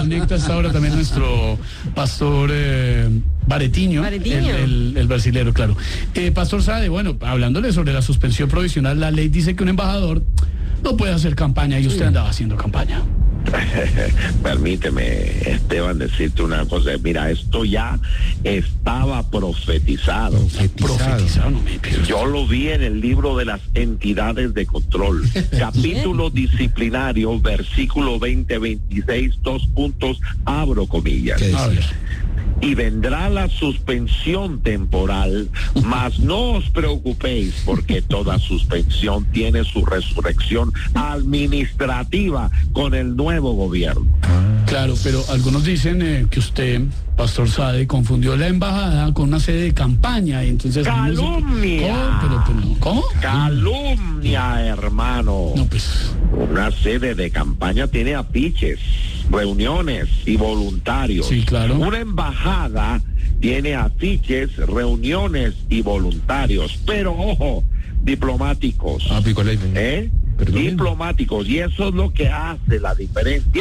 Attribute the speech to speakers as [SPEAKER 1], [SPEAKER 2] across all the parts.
[SPEAKER 1] conecta hasta ahora también nuestro pastor Baretiño. El brasilero, claro. Pastor Sade, bueno, hablándole sobre la suspensión provisional, la ley dice que un embajador no puede hacer campaña y usted andaba haciendo campaña.
[SPEAKER 2] Permíteme, Esteban, decirte una cosa. Mira, esto ya estaba profetizado.
[SPEAKER 1] No me pidas.
[SPEAKER 2] Yo lo vi en el libro de las entidades de control, capítulo disciplinario, versículo 20-26, 2 puntos, abro comillas.
[SPEAKER 1] A ver.
[SPEAKER 2] Y vendrá la suspensión temporal, mas no os preocupéis, porque toda suspensión tiene su resurrección administrativa con el nuevo gobierno.
[SPEAKER 1] Claro, pero algunos dicen que usted, Pastor Sade, confundió la embajada con una sede de campaña y entonces...
[SPEAKER 2] ¡Calumnia!
[SPEAKER 1] ¿Cómo?
[SPEAKER 2] ¡Calumnia, hermano!
[SPEAKER 1] No, pues...
[SPEAKER 2] Una sede de campaña tiene afiches, reuniones y voluntarios.
[SPEAKER 1] Sí, claro.
[SPEAKER 2] Una embajada tiene afiches, reuniones y voluntarios, pero ojo, diplomáticos. Diplomáticos, y eso es lo que hace la diferencia.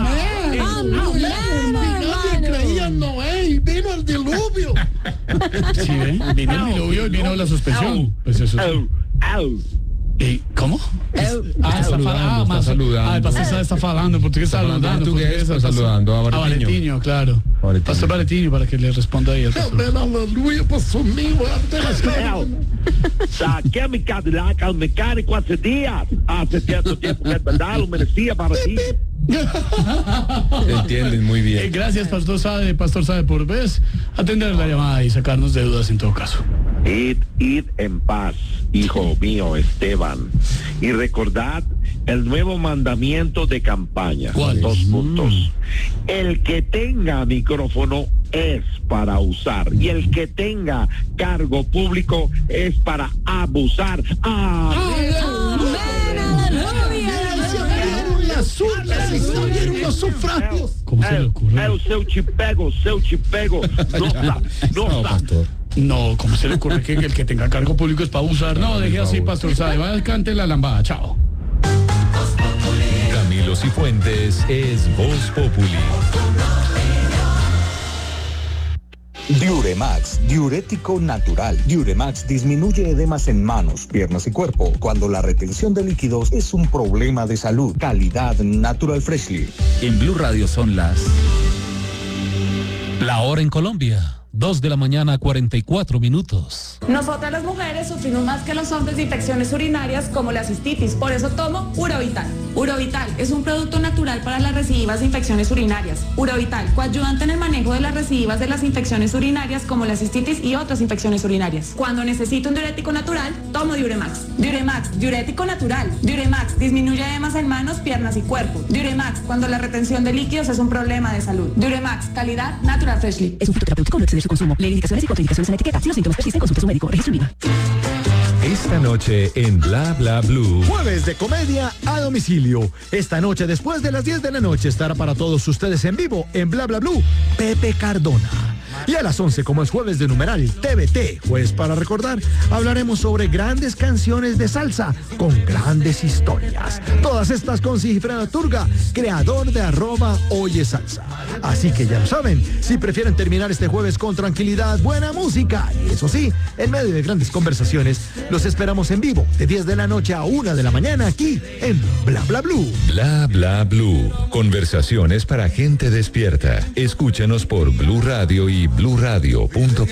[SPEAKER 3] Nadie creía en Noé y vino el diluvio.
[SPEAKER 1] Sí, vino el diluvio y vino la suspensión. Pues eso sí. ¿Cómo?
[SPEAKER 4] Está saludando.
[SPEAKER 1] El pastor Sade está falando portugués, está
[SPEAKER 4] saludando a
[SPEAKER 1] Baretiño, claro. Pastor Baretiño, para que le responda ahí al pastor.
[SPEAKER 3] Aleluya, pastor mío.
[SPEAKER 2] Saqué a mi Cadillac al mecánico hace días. Hace cierto tiempo que es verdad, lo merecía para ti.
[SPEAKER 4] Te entienden muy bien.
[SPEAKER 1] Gracias, Pastor Sade, por atender la llamada y sacarnos de dudas en todo caso.
[SPEAKER 2] Id en paz, hijo mío Esteban, y recordad el nuevo mandamiento de campaña.
[SPEAKER 1] ¿Cuál?
[SPEAKER 2] 2 puntos. El que tenga micrófono es para usar y el que tenga cargo público es para abusar.
[SPEAKER 3] Los sufragios.
[SPEAKER 1] ¿Cómo se le ocurre?
[SPEAKER 2] Seu te pego.
[SPEAKER 1] No, ¿cómo se le ocurre que el que tenga cargo público es para abusar? No, deje así, Pastor Sade, vaya, cante la lambada, chao.
[SPEAKER 5] Camilo Cifuentes es Voz Populi.
[SPEAKER 6] Diuremax, diurético natural. Diuremax disminuye edemas en manos, piernas y cuerpo cuando la retención de líquidos es un problema de salud. Calidad Natural Freshly.
[SPEAKER 7] En Blue Radio son la hora en Colombia. 2:44 a.m.
[SPEAKER 8] Nosotras las mujeres sufrimos más que los hombres de infecciones urinarias como la cistitis, por eso tomo Urovital. Urovital es un producto natural para las recidivas de infecciones urinarias. Urovital, coayudante en el manejo de las recidivas de las infecciones urinarias como la cistitis y otras infecciones urinarias. Cuando necesito un diurético natural, tomo Diuremax. Diuremax, diurético natural. Diuremax, disminuye edemas en manos, piernas y cuerpo. Diuremax, cuando la retención de líquidos es un problema de salud. Diuremax, calidad Natural Freshly.
[SPEAKER 9] Es un fitoterapéutico, no exceder su consumo. Lee indicaciones y contraindicaciones en la etiqueta. Si los síntomas persisten, consulte a su médico. Registro IVA.
[SPEAKER 5] Esta noche en Bla Bla Blue.
[SPEAKER 10] Jueves de comedia a domicilio. Esta noche, después de las 10 de la noche, estará para todos ustedes en vivo en Bla Bla Blue, Pepe Cardona. Y a las 11, como es jueves de numeral TVT, jueves para recordar, hablaremos sobre grandes canciones de salsa con grandes historias. Todas estas con Sigifredo Turga, creador de @oyesalsa. Así que ya lo saben, si prefieren terminar este jueves con tranquilidad, buena música y eso sí, en medio de grandes conversaciones, los esperamos en vivo de 10 de la noche a 1 de la mañana aquí en Bla Bla Blue.
[SPEAKER 5] Bla Bla Blue. Conversaciones para gente despierta. Escúchanos por Blue Radio y bluradio.com.